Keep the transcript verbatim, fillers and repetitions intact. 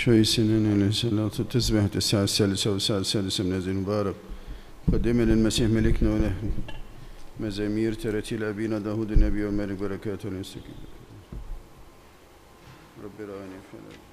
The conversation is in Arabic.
شوي سنين صلاة التسبيح الساعة الثالثة والساعة السادسة من هذه المبارك. قدم للمسيح ملكنا ونحن مزامير ترتيل أبينا داود النبي والملك بركاته ونستكين. رب راني فلا